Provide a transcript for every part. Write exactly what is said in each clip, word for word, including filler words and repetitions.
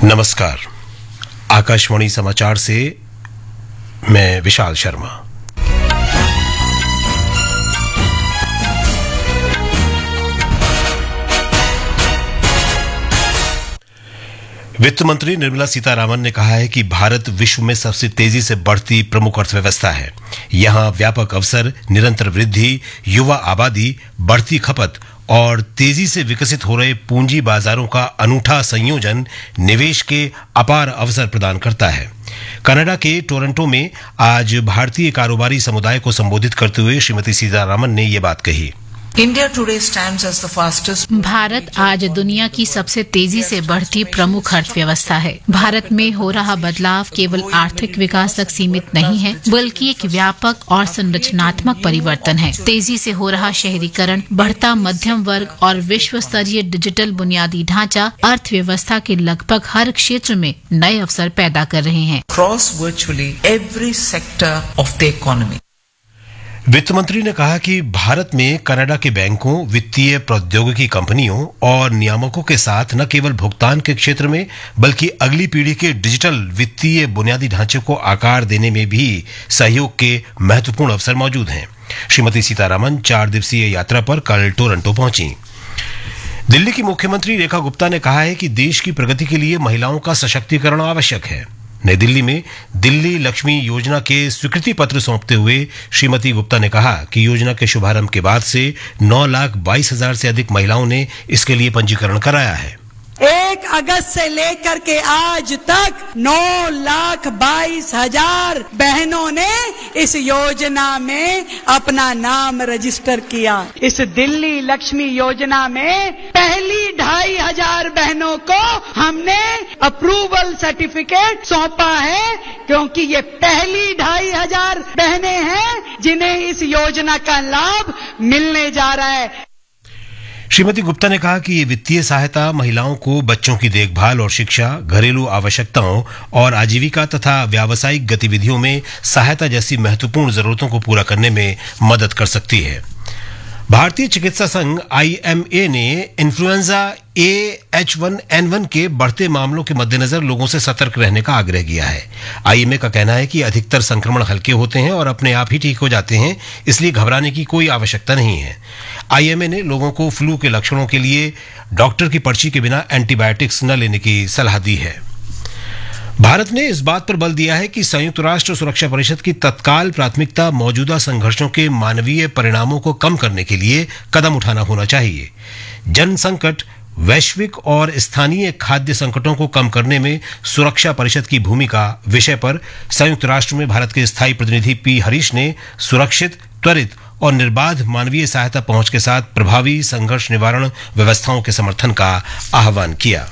नमस्कार। आकाशवाणी समाचार से मैं विशाल शर्मा। वित्त मंत्री निर्मला सीतारामन ने कहा है कि भारत विश्व में सबसे तेजी से बढ़ती प्रमुख अर्थव्यवस्था है। यहां व्यापक अवसर, निरंतर वृद्धि, युवा आबादी, बढ़ती खपत और तेजी से विकसित हो रहे पूंजी बाजारों का अनूठा संयोजन निवेश के अपार अवसर प्रदान करता है। कनाडा के टोरंटो में आज भारतीय कारोबारी समुदाय को संबोधित करते हुए श्रीमती सीतारामन ने ये बात कही। भारत आज दुनिया की सबसे तेजी से बढ़ती प्रमुख अर्थव्यवस्था है। भारत में हो रहा बदलाव केवल आर्थिक विकास तक सीमित नहीं है, बल्कि एक व्यापक और संरचनात्मक परिवर्तन है। तेजी से हो रहा शहरीकरण, बढ़ता मध्यम वर्ग और विश्व स्तरीय डिजिटल बुनियादी ढांचा अर्थव्यवस्था के लगभग हर क्षेत्र में नए अवसर पैदा कर रहे हैं। Across virtually every sector of the economy. वित्त मंत्री ने कहा कि भारत में कनाडा के बैंकों, वित्तीय प्रौद्योगिकी कंपनियों और नियामकों के साथ न केवल भुगतान के क्षेत्र में बल्कि अगली पीढ़ी के डिजिटल वित्तीय बुनियादी ढांचे को आकार देने में भी सहयोग के महत्वपूर्ण अवसर मौजूद हैं। श्रीमती सीतारामन चार दिवसीय यात्रा पर कल टोरंटो पहुंची। दिल्ली की मुख्यमंत्री रेखा गुप्ता ने कहा है कि देश की प्रगति के लिए महिलाओं का सशक्तिकरण आवश्यक है। नई दिल्ली में दिल्ली लक्ष्मी योजना के स्वीकृति पत्र सौंपते हुए श्रीमती गुप्ता ने कहा कि योजना के शुभारंभ के बाद से नौ लाख बाईस हजार से अधिक महिलाओं ने इसके लिए पंजीकरण कराया है। एक अगस्त से लेकर के आज तक नौ लाख बाईस हजार बहनों ने इस योजना में अपना नाम रजिस्टर किया। इस दिल्ली लक्ष्मी योजना में पहली ढाई हजार बहनों को हमने अप्रूवल सर्टिफिकेट सौंपा है, क्योंकि ये पहली ढाई हजार बहनें हैं जिन्हें इस योजना का लाभ मिलने जा रहा है। श्रीमती गुप्ता ने कहा कि ये वित्तीय सहायता महिलाओं को बच्चों की देखभाल और शिक्षा, घरेलू आवश्यकताओं और आजीविका तथा व्यावसायिक गतिविधियों में सहायता जैसी महत्वपूर्ण जरूरतों को पूरा करने में मदद कर सकती है। भारतीय चिकित्सा संघ आई एम ए ने influenza A H one N one के बढ़ते मामलों के मद्देनजर लोगों से सतर्क रहने का आग्रह किया है। आई एम ए का कहना है कि अधिकतर संक्रमण हल्के होते हैं और अपने आप ही ठीक हो जाते हैं, इसलिए घबराने की कोई आवश्यकता नहीं है। आई एम ए ने लोगों को फ्लू के लक्षणों के लिए डॉक्टर की पर्ची के बिना एंटीबायोटिक्स न लेने की सलाह दी है। भारत ने इस बात पर बल दिया है कि संयुक्त राष्ट्र सुरक्षा परिषद की तत्काल प्राथमिकता मौजूदा संघर्षों के मानवीय परिणामों को कम करने के लिए कदम उठाना होना चाहिए। जन संकट, वैश्विक और स्थानीय खाद्य संकटों को कम करने में सुरक्षा परिषद की भूमिका विषय पर संयुक्त राष्ट्र में भारत के स्थायी प्रतिनिधि पी हरीश ने सुरक्षित, त्वरित और निर्बाध मानवीय सहायता पहुंच के साथ प्रभावी संघर्ष निवारण व्यवस्थाओं के समर्थन का आह्वान किया।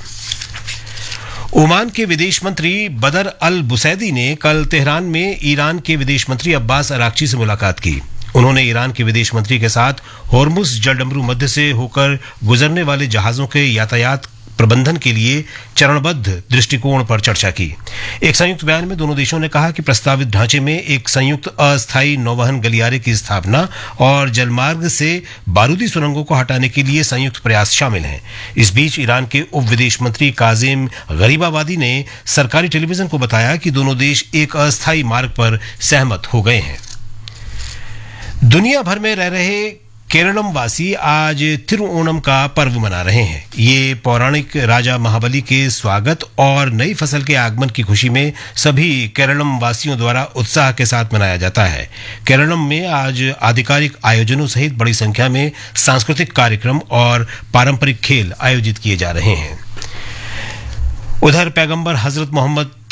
ओमान के विदेश मंत्री बदर अल बुसैदी ने कल तेहरान में ईरान के विदेश मंत्री अब्बास अराक्ची से मुलाकात की। उन्होंने ईरान के विदेश मंत्री के साथ होर्मुज जलडमरू मध्य से होकर गुजरने वाले जहाजों के यातायात प्रबंधन के लिए चरणबद्ध दृष्टिकोण पर चर्चा की। एक संयुक्त बयान में दोनों देशों ने कहा कि प्रस्तावित ढांचे में एक संयुक्त अस्थायी नौवहन गलियारे की स्थापना और जलमार्ग से बारूदी सुरंगों को हटाने के लिए संयुक्त प्रयास शामिल हैं। इस बीच ईरान के उप विदेश मंत्री काजिम गरीबाबादी ने सरकारी टेलीविजन को बताया कि दोनों देश एक अस्थायी मार्ग पर सहमत हो गए हैं। दुनिया भर में रह रहे केरलम वासी आज तिरुओणम का पर्व मना रहे हैं। ये पौराणिक राजा महाबली के स्वागत और नई फसल के आगमन की खुशी में सभी केरलम वासियों द्वारा उत्साह के साथ मनाया जाता है। केरलम में आज आधिकारिक आयोजनों सहित बड़ी संख्या में सांस्कृतिक कार्यक्रम और पारंपरिक खेल आयोजित किए जा रहे हैं। उधर पैगंबर हजरत मोहम्मद